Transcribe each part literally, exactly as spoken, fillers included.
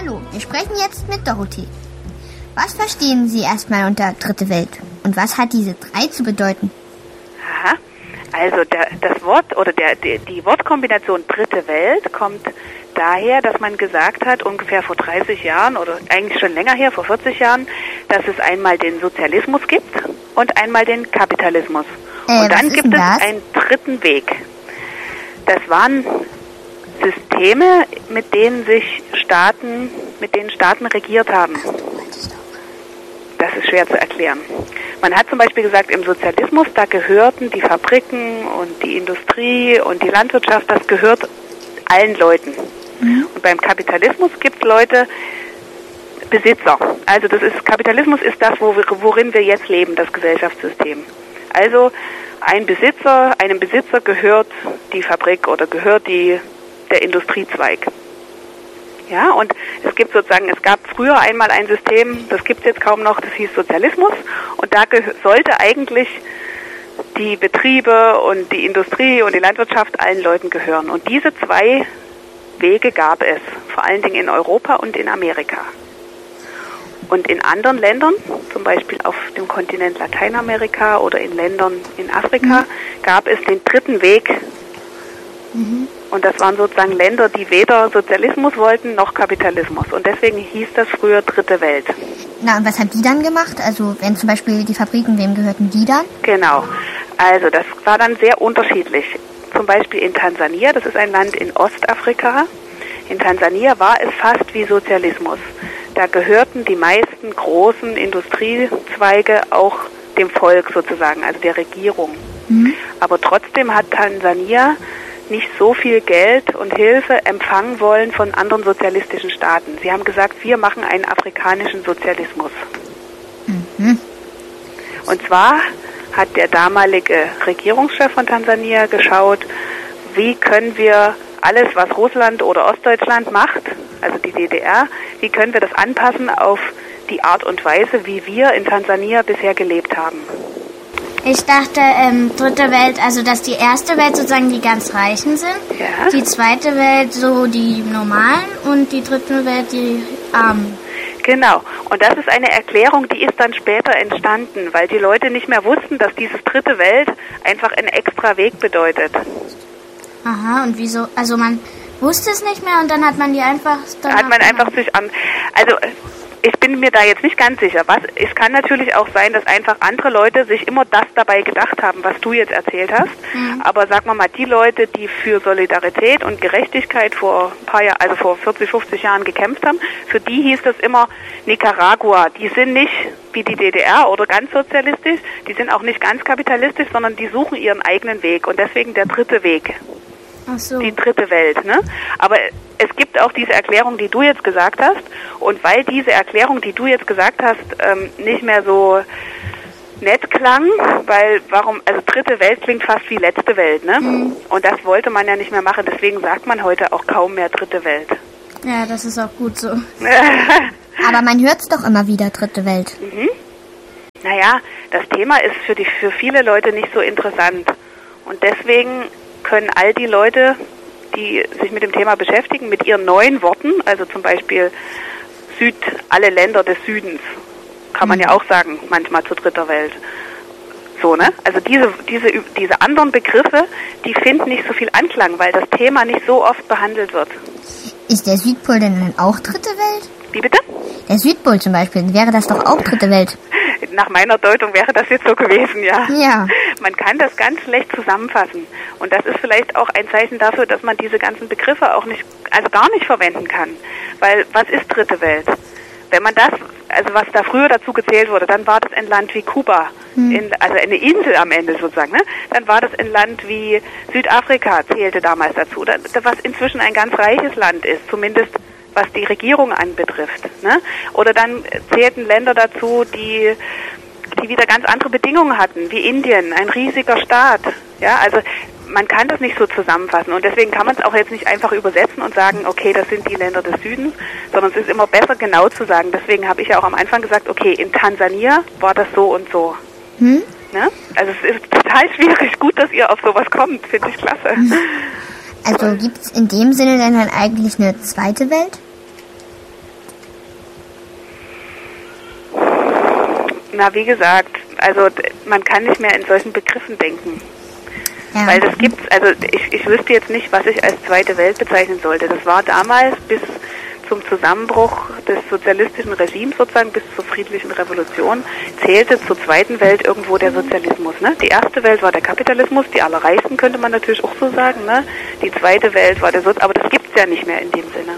Hallo, wir sprechen jetzt mit Dorothee. Was verstehen Sie erstmal unter Dritte Welt? Und was hat diese drei zu bedeuten? Aha, also der, das Wort oder der, die, die Wortkombination Dritte Welt kommt daher, dass man gesagt hat, ungefähr vor dreißig Jahren oder eigentlich schon länger her, vor vierzig Jahren, dass es einmal den Sozialismus gibt und einmal den Kapitalismus. Äh, und dann gibt es das? einen dritten Weg. Das waren Systeme, mit denen sich Staaten, mit denen Staaten regiert haben. Das ist schwer zu erklären. Man hat zum Beispiel gesagt, im Sozialismus, da gehörten die Fabriken und die Industrie und die Landwirtschaft, das gehört allen Leuten. Mhm. Und beim Kapitalismus gibt es Leute, Besitzer. Also das ist, Kapitalismus ist das, wo wir, worin wir jetzt leben, das Gesellschaftssystem. Also ein Besitzer, einem Besitzer gehört die Fabrik oder gehört die, der Industriezweig. Ja, und es gibt sozusagen, es gab früher einmal ein System, das gibt es jetzt kaum noch, das hieß Sozialismus, und da ge- sollte eigentlich die Betriebe und die Industrie und die Landwirtschaft allen Leuten gehören. Und diese zwei Wege gab es, vor allen Dingen in Europa und in Amerika. Und in anderen Ländern, zum Beispiel auf dem Kontinent Lateinamerika oder in Ländern in Afrika, mhm. gab es den dritten Weg. Mhm. Und das waren sozusagen Länder, die weder Sozialismus wollten noch Kapitalismus. Und deswegen hieß das früher Dritte Welt. Na, und was haben die dann gemacht? Also wenn zum Beispiel die Fabriken, wem gehörten die dann? Genau. Also das war dann sehr unterschiedlich. Zum Beispiel in Tansania, das ist ein Land in Ostafrika. In Tansania war es fast wie Sozialismus. Da gehörten die meisten großen Industriezweige auch dem Volk sozusagen, also der Regierung. Mhm. Aber trotzdem hat Tansania nicht so viel Geld und Hilfe empfangen wollen von anderen sozialistischen Staaten. Sie haben gesagt, wir machen einen afrikanischen Sozialismus. Mhm. Und zwar hat der damalige Regierungschef von Tansania geschaut, wie können wir alles, was Russland oder Ostdeutschland macht, also die D D R, wie können wir das anpassen auf die Art und Weise, wie wir in Tansania bisher gelebt haben. Ich dachte, ähm, dritte Welt, also dass die erste Welt sozusagen die ganz Reichen sind, ja. Die zweite Welt so die Normalen und die dritte Welt die Armen. Genau. Und das ist eine Erklärung, die ist dann später entstanden, weil die Leute nicht mehr wussten, dass dieses dritte Welt einfach ein extra Weg bedeutet. Aha, und wieso? Also man wusste es nicht mehr und dann hat man die einfach... Hat man einfach sich an... Also ich bin mir da jetzt nicht ganz sicher. Was, es kann natürlich auch sein, dass einfach andere Leute sich immer das dabei gedacht haben, was du jetzt erzählt hast. Mhm. Aber sagen wir mal, die Leute, die für Solidarität und Gerechtigkeit vor ein paar Jahren, also vor vierzig, fünfzig Jahren gekämpft haben, für die hieß das immer Nicaragua. Die sind nicht wie die D D R oder ganz sozialistisch, die sind auch nicht ganz kapitalistisch, sondern die suchen ihren eigenen Weg und deswegen der dritte Weg. Ach so. Die dritte Welt, ne? Aber es gibt auch diese Erklärung, die du jetzt gesagt hast. Und weil diese Erklärung, die du jetzt gesagt hast, ähm, nicht mehr so nett klang, weil warum, also dritte Welt klingt fast wie letzte Welt, ne? Mhm. Und das wollte man ja nicht mehr machen, deswegen sagt man heute auch kaum mehr dritte Welt. Ja, das ist auch gut so. Aber man hört es doch immer wieder, dritte Welt. Mhm. Naja, das Thema ist für die, für viele Leute nicht so interessant. Und deswegen können all die Leute, die sich mit dem Thema beschäftigen, mit ihren neuen Worten, also zum Beispiel Süd, alle Länder des Südens, kann man ja auch sagen, manchmal zu dritter Welt. So, ne? Also diese, diese, diese anderen Begriffe, die finden nicht so viel Anklang, weil das Thema nicht so oft behandelt wird. Ist der Südpol denn dann auch dritte Welt? Wie bitte? Der Südpol zum Beispiel, wäre das doch auch dritte Welt? Nach meiner Deutung wäre das jetzt so gewesen, ja. Ja. Man kann das ganz schlecht zusammenfassen. Und das ist vielleicht auch ein Zeichen dafür, dass man diese ganzen Begriffe auch nicht, also gar nicht verwenden kann. Weil, was ist dritte Welt? Wenn man das, also was da früher dazu gezählt wurde, dann war das ein Land wie Kuba, hm. in, also eine Insel am Ende sozusagen, ne? Dann war das ein Land wie Südafrika, zählte damals dazu, was inzwischen ein ganz reiches Land ist, zumindest was die Regierung anbetrifft, ne? Oder dann zählten Länder dazu, die die wieder ganz andere Bedingungen hatten, wie Indien, ein riesiger Staat. Ja, also man kann das nicht so zusammenfassen und deswegen kann man es auch jetzt nicht einfach übersetzen und sagen, okay, das sind die Länder des Südens, sondern es ist immer besser genau zu sagen. Deswegen habe ich ja auch am Anfang gesagt, okay, in Tansania war das so und so. Hm? Ne? Also es ist total schwierig. Gut, dass ihr auf sowas kommt, finde ich klasse. Also gibt es in dem Sinne dann, dann eigentlich eine zweite Welt? Na, wie gesagt, also man kann nicht mehr in solchen Begriffen denken. Ja. Weil das gibt's, also ich, ich wüsste jetzt nicht, was ich als zweite Welt bezeichnen sollte. Das war damals bis zum Zusammenbruch des sozialistischen Regimes sozusagen, bis zur friedlichen Revolution, zählte zur zweiten Welt irgendwo der Sozialismus. Ne? Die erste Welt war der Kapitalismus, die allerreichsten könnte man natürlich auch so sagen. Ne? Die zweite Welt war der Sozialismus, aber das gibt's ja nicht mehr in dem Sinne.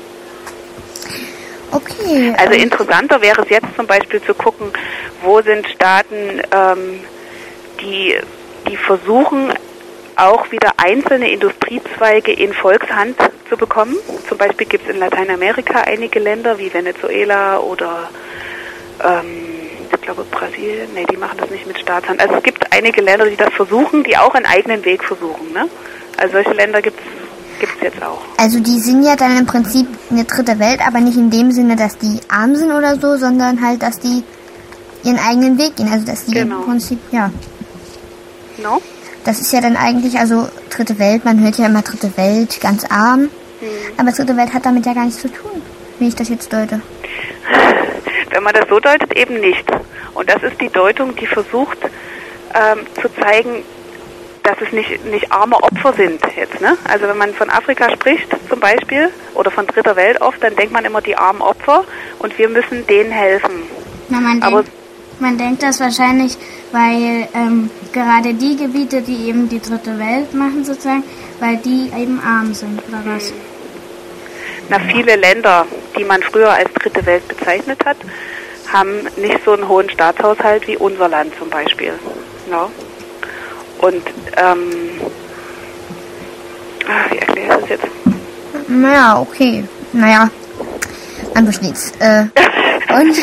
Okay. Also interessanter wäre es jetzt zum Beispiel zu gucken, wo sind Staaten, ähm, die, die versuchen, auch wieder einzelne Industriezweige in Volkshand zu bekommen. Zum Beispiel gibt es in Lateinamerika einige Länder wie Venezuela oder ähm, ich glaube Brasilien. Nee, die machen das nicht mit Staatshand. Also es gibt einige Länder, die das versuchen, die auch einen eigenen Weg versuchen. Ne? Also solche Länder gibt es jetzt auch. Also die sind ja dann im Prinzip eine dritte Welt, aber nicht in dem Sinne, dass die arm sind oder so, sondern halt, dass die ihren eigenen Weg gehen. Also dass die genau. im Prinzip, ja. No? Das ist ja dann eigentlich, also dritte Welt, man hört ja immer dritte Welt, ganz arm. Mhm. Aber dritte Welt hat damit ja gar nichts zu tun, wie ich das jetzt deute. Wenn man das so deutet, eben nicht. Und das ist die Deutung, die versucht ähm, zu zeigen, dass es nicht, nicht arme Opfer sind jetzt. Ne? Also wenn man von Afrika spricht zum Beispiel oder von dritter Welt oft, dann denkt man immer die armen Opfer und wir müssen denen helfen. Na, man Aber denkt, man denkt das wahrscheinlich, weil ähm, gerade die Gebiete, die eben die dritte Welt machen sozusagen, weil die eben arm sind, oder was? Na, viele Länder, die man früher als dritte Welt bezeichnet hat, haben nicht so einen hohen Staatshaushalt wie unser Land zum Beispiel. No? Und, ähm, ach, wie erkläre ich das jetzt? Naja, okay. Naja, man versteht's. Äh, und?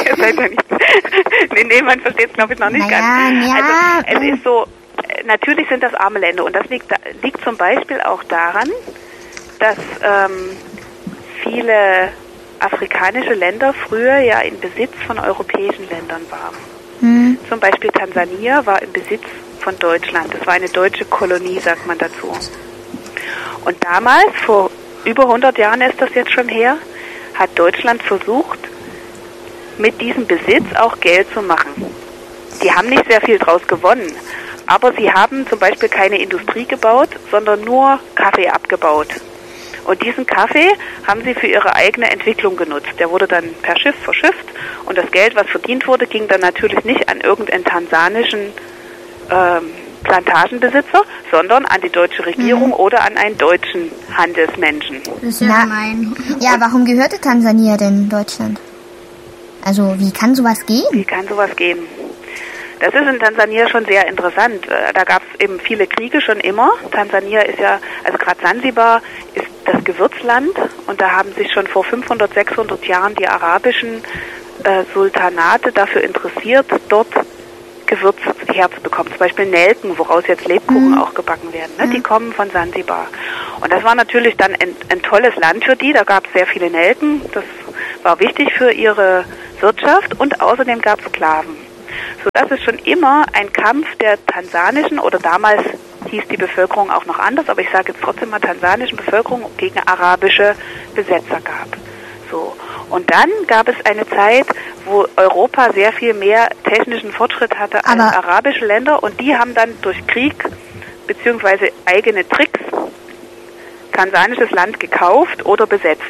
nee, nee, man versteht es, glaube ich, noch nicht naja, ganz. Ja, also, es ist so, natürlich sind das arme Länder und das liegt, liegt zum Beispiel auch daran, dass ähm, viele afrikanische Länder früher ja in Besitz von europäischen Ländern waren. Hm. Zum Beispiel Tansania war im Besitz von Deutschland. Das war eine deutsche Kolonie, sagt man dazu. Und damals, vor über hundert Jahren ist das jetzt schon her, hat Deutschland versucht, mit diesem Besitz auch Geld zu machen. Die haben nicht sehr viel draus gewonnen, aber sie haben zum Beispiel keine Industrie gebaut, sondern nur Kaffee abgebaut. Und diesen Kaffee haben sie für ihre eigene Entwicklung genutzt. Der wurde dann per Schiff verschifft und das Geld, was verdient wurde, ging dann natürlich nicht an irgendeinen tansanischen ähm, Plantagenbesitzer, sondern an die deutsche Regierung mhm. oder an einen deutschen Handelsmenschen. Das ist ja gemein. Ja, warum gehörte Tansania denn Deutschland? Also wie kann sowas gehen? Wie kann sowas gehen? Das ist in Tansania schon sehr interessant. Da gab es eben viele Kriege schon immer. Tansania ist ja, also gerade Sansibar ist das Gewürzland und da haben sich schon vor fünfhundert, sechshundert Jahren die arabischen äh, Sultanate dafür interessiert, dort Gewürz herzubekommen. Zum Beispiel Nelken, woraus jetzt Lebkuchen mhm. auch gebacken werden. Ne? Mhm. Die kommen von Sansibar. Und das war natürlich dann ein, ein tolles Land für die. Da gab es sehr viele Nelken. Das war wichtig für ihre Wirtschaft und außerdem gab es Sklaven. So, das ist schon immer ein Kampf der tansanischen, oder damals hieß die Bevölkerung auch noch anders, aber ich sage jetzt trotzdem mal tansanischen Bevölkerung gegen arabische Besetzer gab. So. Und dann gab es eine Zeit, wo Europa sehr viel mehr technischen Fortschritt hatte als aber arabische Länder und die haben dann durch Krieg beziehungsweise eigene Tricks tansanisches Land gekauft oder besetzt.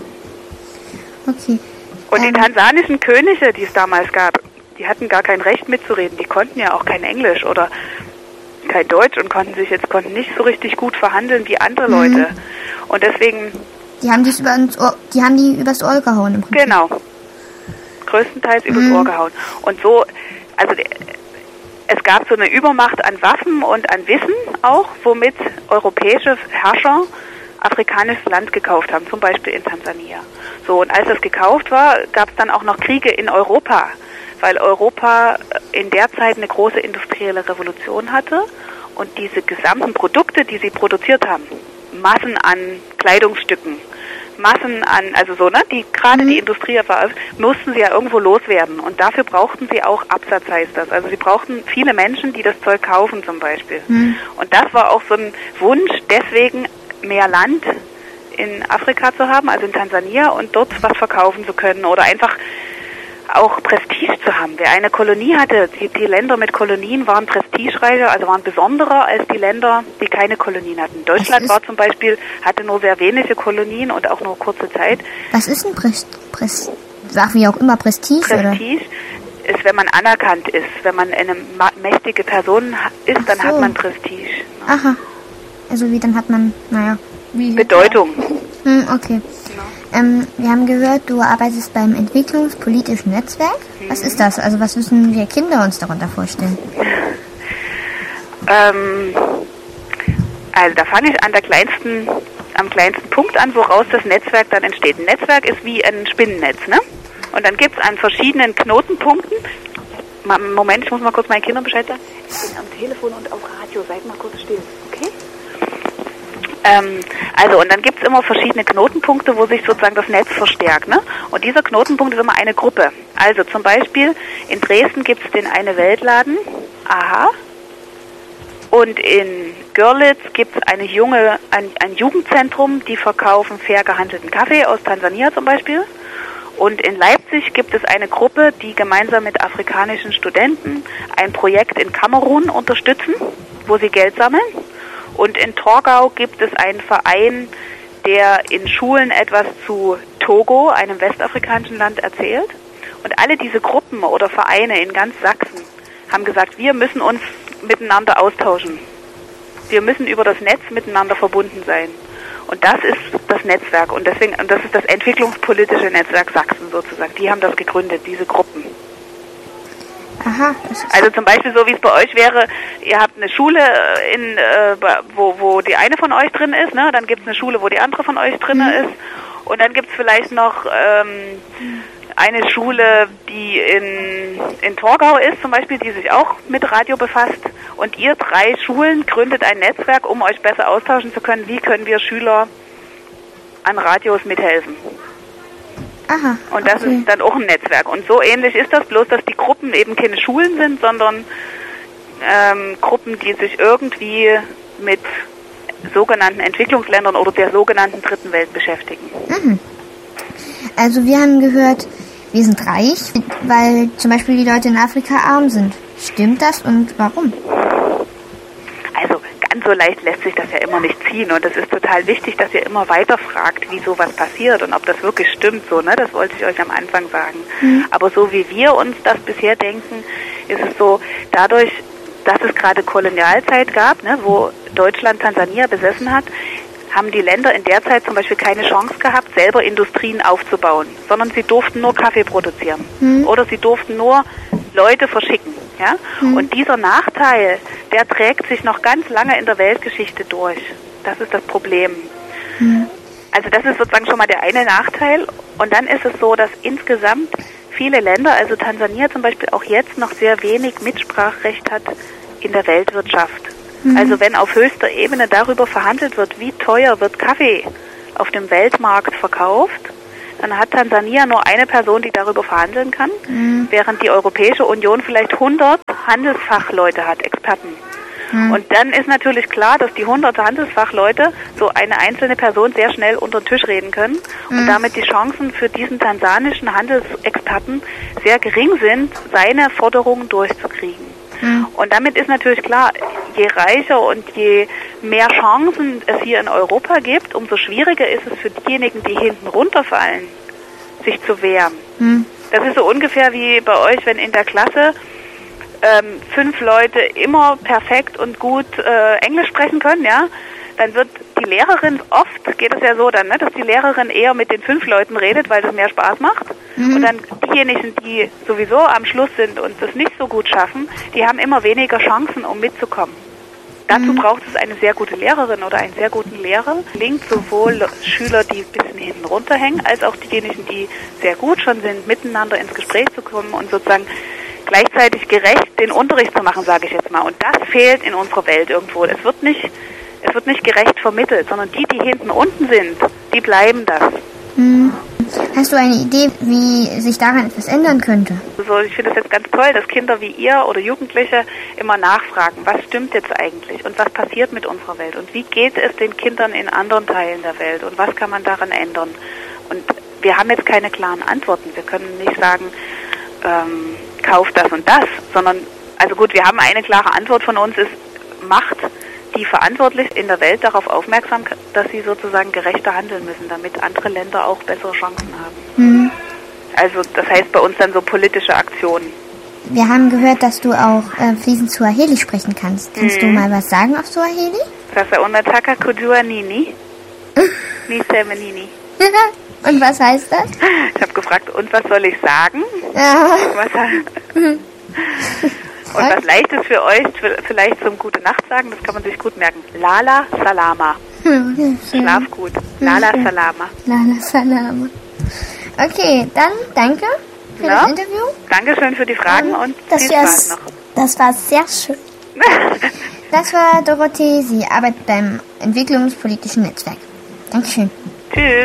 Okay. Und ähm. die tansanischen Könige, die es damals gab, die hatten gar kein Recht mitzureden. Die konnten ja auch kein Englisch oder kein Deutsch und konnten sich jetzt konnten nicht so richtig gut verhandeln wie andere Leute. Mhm. Und deswegen... Die haben, dies über Ohr, die haben die übers Ohr gehauen im Prinzip. Genau. Größtenteils übers mhm. Ohr gehauen. Und so, also es gab so eine Übermacht an Waffen und an Wissen auch, womit europäische Herrscher afrikanisches Land gekauft haben, zum Beispiel in Tansania. So, und als das gekauft war, gab es dann auch noch Kriege in Europa, weil Europa in der Zeit eine große industrielle Revolution hatte und diese gesamten Produkte, die sie produziert haben, Massen an Kleidungsstücken, Massen an, also so, ne, die gerade mhm. die Industrie war, mussten sie ja irgendwo loswerden und dafür brauchten sie auch Absatz, heißt das. Also sie brauchten viele Menschen, die das Zeug kaufen zum Beispiel. Mhm. Und das war auch so ein Wunsch, deswegen mehr Land in Afrika zu haben, also in Tansania und dort was verkaufen zu können oder einfach auch Prestige zu haben. Wer eine Kolonie hatte, die, die Länder mit Kolonien waren prestigereicher, also waren besonderer als die Länder, die keine Kolonien hatten. Deutschland war zum Beispiel, hatte nur sehr wenige Kolonien und auch nur kurze Zeit. Was ist ein Prest, Prest, sag wie auch immer, Prestige? Prestige oder? Ist, wenn man anerkannt ist. Wenn man eine mächtige Person ist, dann so. Hat man Prestige. Aha. Also wie, dann hat man, naja. Wie Bedeutung. Hm, okay. Ähm, wir haben gehört, du arbeitest beim Entwicklungspolitischen Netzwerk. Mhm. Was ist das? Also was müssen wir Kinder uns darunter vorstellen? Ähm, also da fange ich an der kleinsten, am kleinsten Punkt an, woraus das Netzwerk dann entsteht. Ein Netzwerk ist wie ein Spinnennetz, ne? Und dann gibt es an verschiedenen Knotenpunkten. Moment, ich muss mal kurz meinen Kindern Bescheid sagen. Ich bin am Telefon und auf Radio. Seid mal kurz still, okay? Ähm, also, und dann gibt es immer verschiedene Knotenpunkte, wo sich sozusagen das Netz verstärkt, ne? Und dieser Knotenpunkt ist immer eine Gruppe. Also zum Beispiel in Dresden gibt es den Eine-Welt-Laden, aha. Und in Görlitz gibt es eine junge, ein, ein Jugendzentrum, die verkaufen fair gehandelten Kaffee aus Tansania zum Beispiel. Und in Leipzig gibt es eine Gruppe, die gemeinsam mit afrikanischen Studenten ein Projekt in Kamerun unterstützen, wo sie Geld sammeln. Und in Torgau gibt es einen Verein, der in Schulen etwas zu Togo, einem westafrikanischen Land, erzählt. Und alle diese Gruppen oder Vereine in ganz Sachsen haben gesagt, wir müssen uns miteinander austauschen. Wir müssen über das Netz miteinander verbunden sein. Und das ist das Netzwerk. Und deswegen, und das ist das entwicklungspolitische Netzwerk Sachsen sozusagen. Die haben das gegründet, diese Gruppen. Aha, das ist also zum Beispiel so, wie es bei euch wäre, ihr habt eine Schule, in, äh, wo, wo die eine von euch drin ist, ne? Dann gibt es eine Schule, wo die andere von euch drin mhm. ist. Und dann gibt es vielleicht noch ähm, eine Schule, die in, in Torgau ist zum Beispiel, die sich auch mit Radio befasst. Und ihr drei Schulen gründet ein Netzwerk, um euch besser austauschen zu können. Wie können wir Schüler an Radios mithelfen? Aha, und das okay. ist dann auch ein Netzwerk. Und so ähnlich ist das, bloß dass die Gruppen eben keine Schulen sind, sondern ähm, Gruppen, die sich irgendwie mit sogenannten Entwicklungsländern oder der sogenannten Dritten Welt beschäftigen. Mhm. Also wir haben gehört, wir sind reich, weil zum Beispiel die Leute in Afrika arm sind. Stimmt das und warum? Also ganz so leicht lässt sich das ja immer nicht ziehen und es ist total wichtig, dass ihr immer weiter fragt, wie sowas passiert und ob das wirklich stimmt, so, ne? Das wollte ich euch am Anfang sagen. Mhm. Aber so wie wir uns das bisher denken, ist es so, dadurch, dass es gerade Kolonialzeit gab, ne, wo Deutschland Tansania besessen hat, haben die Länder in der Zeit zum Beispiel keine Chance gehabt, selber Industrien aufzubauen, sondern sie durften nur Kaffee produzieren mhm. oder sie durften nur Leute verschicken. Ja? Mhm. Und dieser Nachteil, der trägt sich noch ganz lange in der Weltgeschichte durch. Das ist das Problem. Mhm. Also das ist sozusagen schon mal der eine Nachteil. Und dann ist es so, dass insgesamt viele Länder, also Tansania zum Beispiel auch jetzt noch sehr wenig Mitspracherecht hat in der Weltwirtschaft. Mhm. Also wenn auf höchster Ebene darüber verhandelt wird, wie teuer wird Kaffee auf dem Weltmarkt verkauft, dann hat Tansania nur eine Person, die darüber verhandeln kann, mhm. während die Europäische Union vielleicht hundert Handelsfachleute hat, Experten. Mhm. Und dann ist natürlich klar, dass die hundert Handelsfachleute so eine einzelne Person sehr schnell unter den Tisch reden können mhm. und damit die Chancen für diesen tansanischen Handelsexperten sehr gering sind, seine Forderungen durchzukriegen. Mhm. Und damit ist natürlich klar, je reicher und je mehr Chancen es hier in Europa gibt, umso schwieriger ist es für diejenigen, die hinten runterfallen, sich zu wehren. Mhm. Das ist so ungefähr wie bei euch, wenn in der Klasse ähm, fünf Leute immer perfekt und gut äh, Englisch sprechen können, ja, dann wird die Lehrerin, oft geht es ja so dann, ne, dass die Lehrerin eher mit den fünf Leuten redet, weil das mehr Spaß macht. Mhm. Und dann diejenigen, die sowieso am Schluss sind und das nicht so gut schaffen, die haben immer weniger Chancen, um mitzukommen. Dazu mhm. braucht es eine sehr gute Lehrerin oder einen sehr guten Lehrer. Gelingt sowohl Schüler, die ein bisschen hinten runterhängen, als auch diejenigen, die sehr gut schon sind, miteinander ins Gespräch zu kommen und sozusagen gleichzeitig gerecht den Unterricht zu machen, sage ich jetzt mal. Und das fehlt in unserer Welt irgendwo. Es wird nicht, es wird nicht gerecht vermittelt, sondern die, die hinten unten sind, die bleiben das. Mhm. Hast du eine Idee, wie sich daran etwas ändern könnte? Also ich finde es jetzt ganz toll, dass Kinder wie ihr oder Jugendliche immer nachfragen, was stimmt jetzt eigentlich und was passiert mit unserer Welt und wie geht es den Kindern in anderen Teilen der Welt und was kann man daran ändern. Und wir haben jetzt keine klaren Antworten. Wir können nicht sagen, ähm, kauft das und das, sondern, also gut, wir haben eine klare Antwort von uns, ist, macht die verantwortlich in der Welt darauf aufmerksam, dass sie sozusagen gerechter handeln müssen, damit andere Länder auch bessere Chancen haben. Mhm. Also das heißt bei uns dann so politische Aktionen. Wir haben gehört, dass du auch äh, fließend Swahili sprechen kannst. Kannst mhm. du mal was sagen auf Swahili? Sasa unataka kujua nini? Niseme nini. Und was heißt das? Ich habe gefragt, und was soll ich sagen? Ja. Was, und was Leichtes für euch, vielleicht zum Gute Nacht sagen, das kann man sich gut merken. Lala Salama. Hm, Schlaf gut. Lala Salama. Lala Salama. Okay, dann danke für ja. das Interview. Dankeschön für die Fragen und, und das viel Spaß noch. Das war sehr schön. Das war Dorothee, sie arbeitet beim Entwicklungspolitischen Netzwerk. Dankeschön. Tschüss.